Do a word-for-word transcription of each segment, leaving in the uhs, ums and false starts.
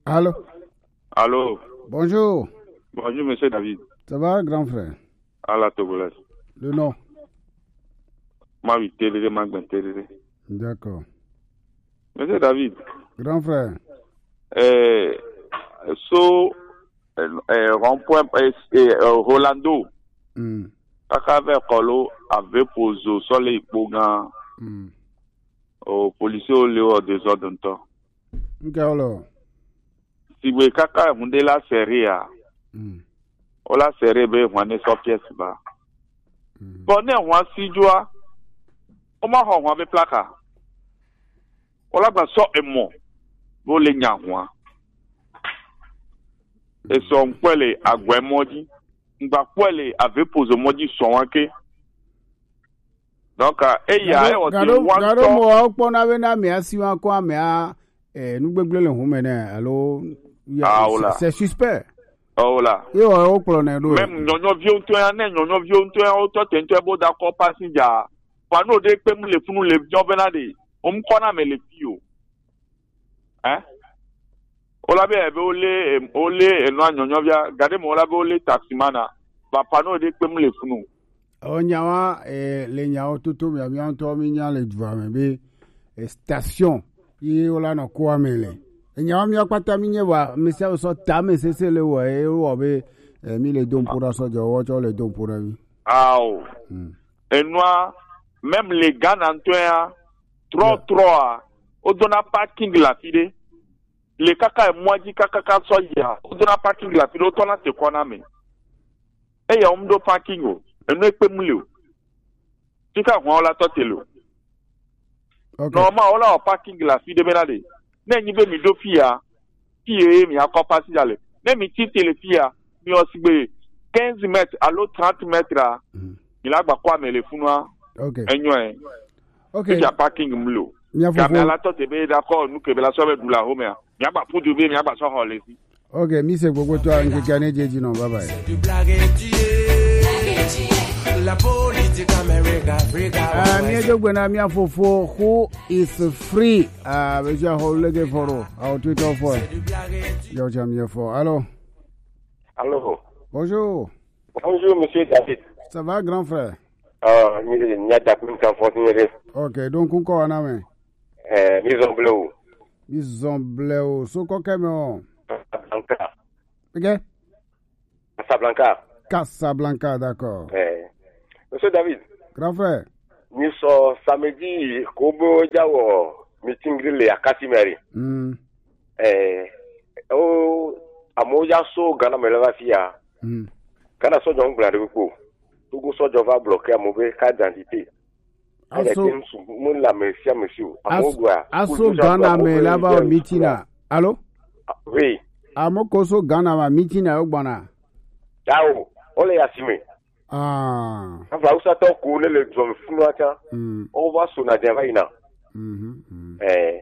Allô? Allô? Bonjour. Bonjour, monsieur David. Ça va, grand frère? À la Togolaise. Le nom? Mavi Téléré, Magben Téléré. D'accord. Monsieur David. Grand frère. Euh, so, euh, rond-point, euh, Rolando. Mm. Kaka avait Kolo, avait posé sur les Pogan. Mm. Au policier au lieu des ordres de temps. Ok, alors. Si vous kaka munde la série a, o la série be wane so pièce ba. Bon ne wan si joa, o ma ho wan be plaka. O la gba so emo, bo le nya wan. E so nkwele agwe moji, ngba kwele ave pose moji so wanke. Donc e ya e o ti wan to garo mo okpo na we na me asiwa ko ame a eh nugbegble le hu me na allo c'est suspect. Oh là. Yo okpo na do. Même nyonyo vi onto ya na nyonyo vi onto ya o to tento bo da ko passenger. Pa no de pe mu le funu le jo bena de. O mu ko na me le pio. Hein? O la be be o le o le eno nyonyo via gade mo la be o le taximana. Pa pa no de pe mu le funu. Onyawa eh le nyao tutu mi abi anto mi nya le dwa me be station yi ola no ko amele enyawa mi akpata mi nye wa mi se so ta me se se le wo e wo be mi le don pour so jo wo jo le don pour mi aw enwa même les gars nantoya trop trop o dona parking la fide le kaka e moji kaka ka so ya o dona parking la fide o tona se kona me e ya umdo parking o enu ekpe mule tika won la totelo okay normal ola o parking la fi de benade na nyi be mi do fia pie mi akopa si jale na mi ti tele fia mi o sigbe quinze mètres allo trente mètres mi la gba kwa mele funwa okay enyo en okay ya parking mule ka me la tote be da ko nu ke be la so be dula ho me mi agba fu du be mi agba so ho le si okay mi se gbogbo to an ke gane jeji no bye bye. La politique America, Africa. Ah, mi jo gwena mi afofo who is free. Ah, we just hold lege foro. Au Twitter for. Yo jam yo for. Allô. Allô. Bonjour. Bonjour monsieur David. Ça va grand frère? Ah, ni ni ada kun kan fo ni re. OK, donc on ko na me. Eh, Maison Bleue. Maison Bleue. So ko keme o. Casablanca. OK? Casablanca. Casablanca, d'accord. Eh. Monsieur David. Grand frère. Ni so samedi ko bo jawo meeting le akati meri. Mm. Eh o amoja so gana melava fia. Mm. Kana so jong bla de ko. Tugo so jova bloquer amobe carte d'identité. Aso mun la monsieur monsieur. Amogwa. Aso gana melava meeting. Allô? Oui. Amoko so gana ma meeting na ogbana. Ciao. Ole yasime. Ah. Ava usa to ko ne le drum funu ata. Mm. O va so na deva ina. Mhm. Eh.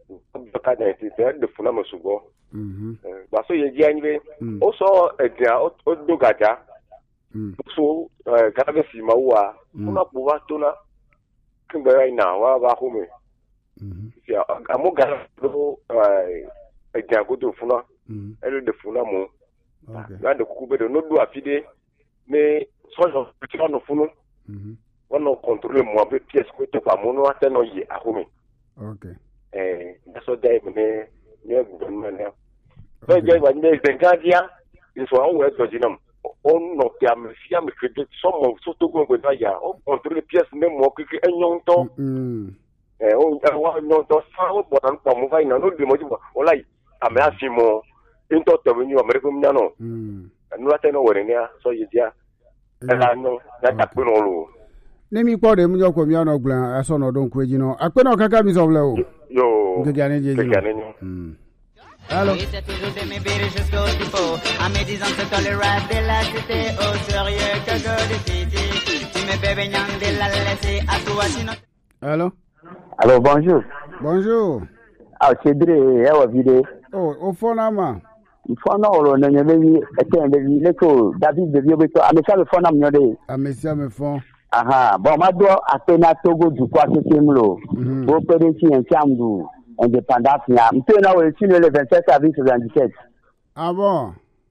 Ka da ti se de funa masugo. Mhm. Eh, ba so ye ji anyi. O so edia o do gaja. Mm. So eh ka ga fi mawa. Funa po va to na. Kimba ina wa ba ko me. Mhm. Ya amoga do eh edia go do funa. Mhm. Elo de funa mo. Okay. Ya de ku be do no do afide. Mais soit je suis en fond, on contrôle moi peu pièce que tu pas mon à tenir y à home. OK. Eh, ça day mais ne gouvernement là. Ça day va ne bengadia, ils sont en ouest de dinam. On no te am si am que somme surtout qu'on peut ya, on contrôle pièce même moi que un temps. Eh, on va non to ça on peut en pas moi va non de moi on là, a me asimo, into to venu America non. Nous la tenons au Renia, soyez dia. Ela no, na tapon olo. Nemi po de mjo ko mi ono glan aso no don kweji no. Akpe no kaka mi so vle o. Yo. Ngegane jeji. Ngegane no. Hmm. Allô. C'était toujours de mes bébés jusqu'au dépôt. À mes dix ans, c'est quand le rap de la cité. Au sérieux que je décide. Tu me bébé nyang de la laisser à toi sinon. Allô. Allô, bonjour. Bonjour. Ah, c'est Dre, ewa vide. Oh, au fond na ma. Ifona olo na nyebeyi etenbeyi leko David de biobeto amesia me fona mnyode amesia me fon aha bon ma do apena Togo du kwa ketemlo o pede ti en chamdu indépendance nya mpe na we signé le vingt-sept avril soixante-dix-sept. Ah bon?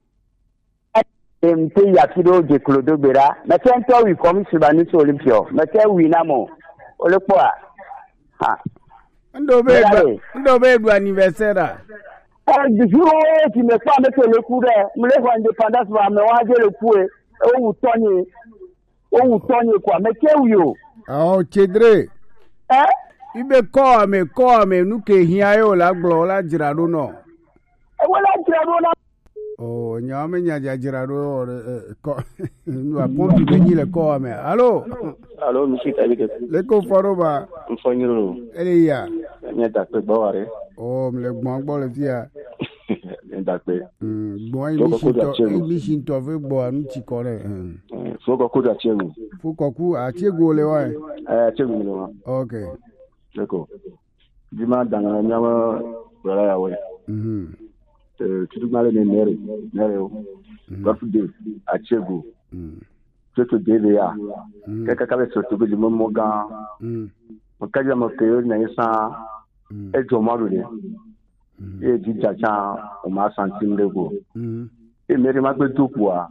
Et mpe ya kido de Clodo Bera mais c'est un temps oui comme sur banu sur Olympio mais c'est oui na mo ole kwa ha ndo be ndo be du anniversaire eh du jour qui me pas mettre le coup de me le indépendance va me wa le coup e o toni o toni quoi mais c'est oui o ah chedre eh ibe ko me ko me nu ke hia yo la glo la jirado no e wala jirado na oh nyame nya jirado ko nu a pompi beni le ko me allo allo monsieur Tabike le ko foroba mfanyiro ele ya nya dakpe baware oh me le gbon gbo le tia nya dakpe mm gbon imi to imi shin to ve gbo anu ti kore mm foko ko da chegu foko ku a chegu le wa eh chegu le wa okay d'accord dima danga nyama wala ya we mhm euh tu male ne nere nere o bafude a chegu mhm to de ya kaka ka be so to bi mo mo gan mhm o ka ja mo te na isa e jo ma de e di ja cha o ma santim de go mhm e mere ma gbe to kwa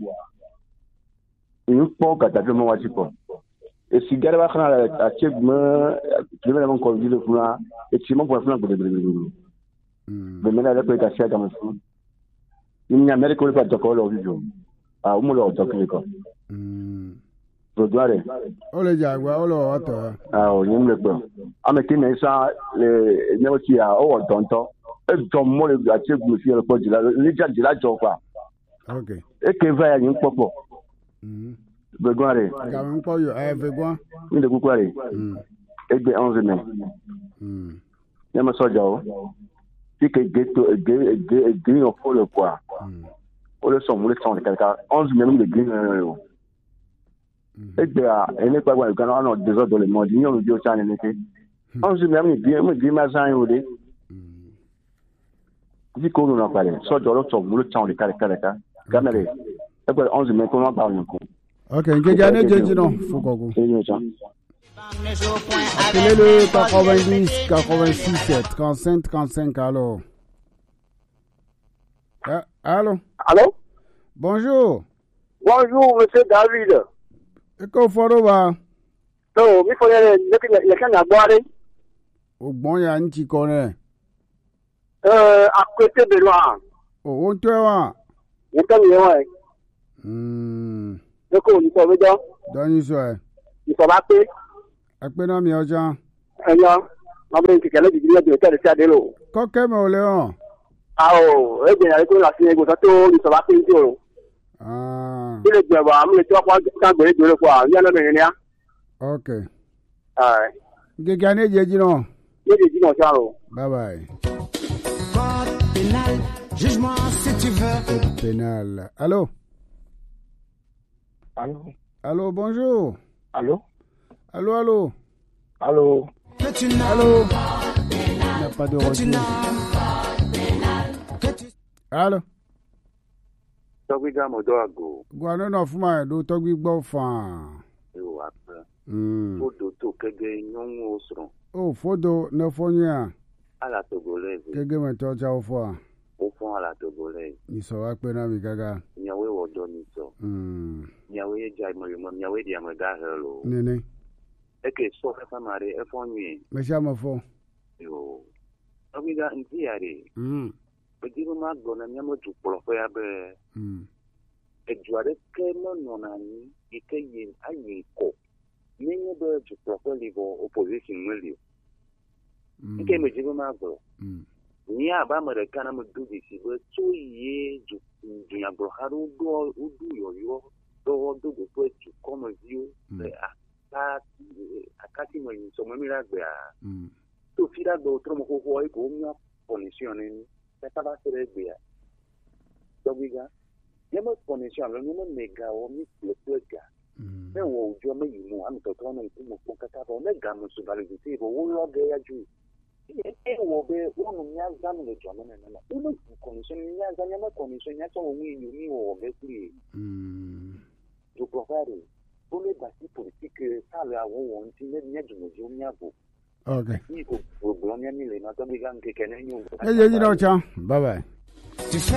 in po ka ta mo wa tipo e si gare ba khana a chegu me le me ko di le kuna e ti mo po funa go de de de mhm be me na le ko ta sia ga mo fu in ya mere ko le pa to ko lo video ah o mo lo to ko mhm Rodware. Ole jagwa ole oto. Ah o yin le gbo. Ame ti na isa le ne o ti a o tonto. E don mo le ga che gu fi le po jila. Ni ja jila jo kwa. Okay. E ke va ya yin popo. Mhm. Begware. Ka mi po yo e vegwa. Ni de kukware. Mhm. E gbe onze me. Mhm. Ne ma so ja o. Ti ke geto ge ge ge o po le kwa. Mhm. O le so mo le son quelqu'un onze me le ge o. Egbe a ene pa gwa kan ono desordre le monde ni on bi o chan ni ke on se même bien me di ma san yo de di ko no na pare so do lo so mu lo chan de kare kare ka kamere egbe on se me ko ma ba yon ko okay nge gane jeji no fukogo e yo chan appelez le quatre-vingt-dix quatre-vingt-six trente-cinq trente-cinq alors ah, allô Allô? Bonjour. Bonjour, monsieur David. Eko foroba. No, mi foye le kan agbare. Ogbon ya nti kone. Euh, à côté de loin. O on tewa. Nta mi wa. Hmm. Eko ni so bejo. Dani so e. Ni so ba pe. Ape na mi oja. Eyan. Ma be ti kele di bi de tele ti ade lo. Ko ke me ole on. Ah o, e gbe ya ko la sin ego to ni so ba pe ti o. Ah. Ile gbe ba am le ti wa ka gbe do le kwa. Ya no me ni ya. Okay. Ah. Nge gane jeji no. Ye di mo cha o. Bye bye. Code pénal, jugement si tu veux. Code pénal. Allô? Allô? Allô, bonjour. Allô? Allô, allô? Allô? Que tu n'as Allô? Il n'y a pas de retour. Allô? Togbi ga mo do ago. Guano no fuma do togbi gbo fan. E o apa. Hmm. Fodo to kege nyong o sron. Oh, fodo no fonya. Ala togolese. Kege me to cha ofo. O fon ala togolese. Ni so wa pe na mi gaga. Nyawe wo do ni so. Hmm. Nyawe ye jai mo mo nyawe dia mo ga hello. Nene. Eke so fa mare e fon nyi. Me sha mo fo. Yo. Togbi ga nti are. Hmm. Odigo ma go na nyamo tu polo ya be. Hmm. E juare ke mo no na ni ike yin ayin ko. Ninyo be tu polo livo opposition mwelio. Ike me jigo ma go. Hmm. Ni aba America na mo do this we so ye ju dunya bro haru do udu yo yo do do go to to come view the aka akati mo yin so mo mi ragbe a Hmm. to fi ragbe o tro mo ko ko ko mi condition ni ta ta ba sere gbe a do giga ye mo condition lo ni mo mega o mi le ga Hmm. me wo ojo me yi mu am to to no mo ko kata ba mega mo so ba le ti bo wo lo ge ya ju e wo be wonu nya zanu le jomo na na e mo condition nya zanu ma condition nya to wo wi ni wo be kuri Hmm. jo profare o le ba si politique ça le awo won ti le nya jumo jo nya bo Ok. Il faut que vous blâmiez les notes de gants qui connaissent. Et je dis non, ciao. Bye bye.